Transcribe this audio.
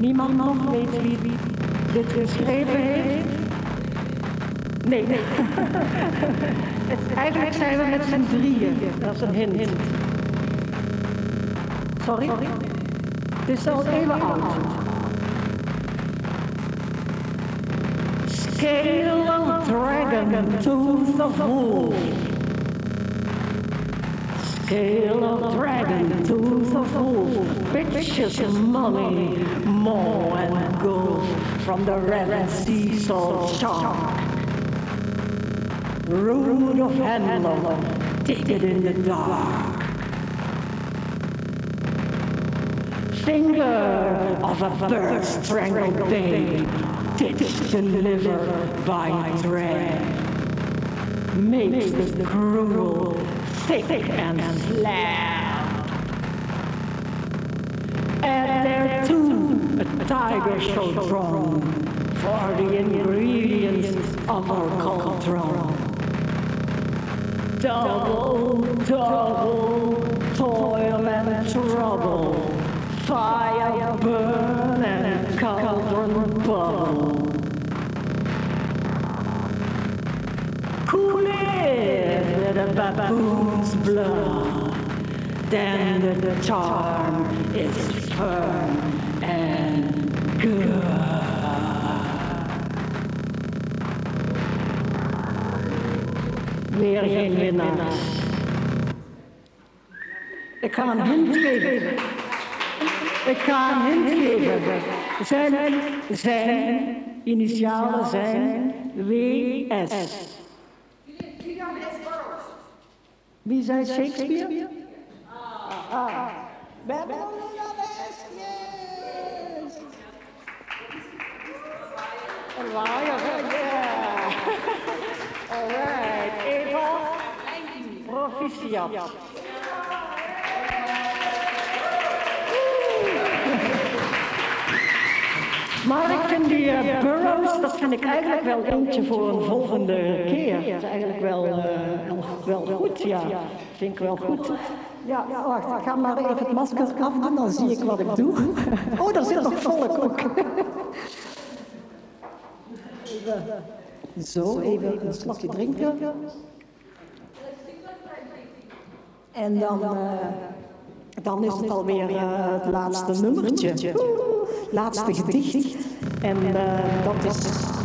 Niemand nog weet wie dit geschreven heeft? Nee. Eigenlijk zijn we met z'n drieën. Dat is een hint. Sorry? Het is al eeuwen oud. Scale of dragon, tooth of wolf. Scale of dragon, tooth of wolf. Pictures of money, more and gold. From the red sea salt shark. Root of hemlock, taken in the dark. Finger of a bird strangled babe, stitched delivered by a thread. Makes the cruel thick and slab. Add thereto a tiger so drawn for the ingredients of our cauldron. Double, toil and trouble. Fire burn and cauldron bubble. Cool it with a baboon's blood. Then the charm is firm and good. Weer geen winnaars. Ik ga een hint geven. Zijn initialen zijn W.S. Wie zei Shakespeare? We hebben nog W.S. Yes! Een waaier, yeah! Alright, Eva, proficiat. Maar ik vind die Burroughs, dat vind ik eigenlijk wel eentje voor een volgende keer. Dat is eigenlijk wel goed, ja. Vind ik wel goed. Ja, wacht, ik ga maar even het masker afdoen, dan zie ik wat ik doe. Oh, daar zit nog volk ook. Zo, even een slokje drinken. En dan is het alweer het laatste nummertje. Laatste gedicht. En dat is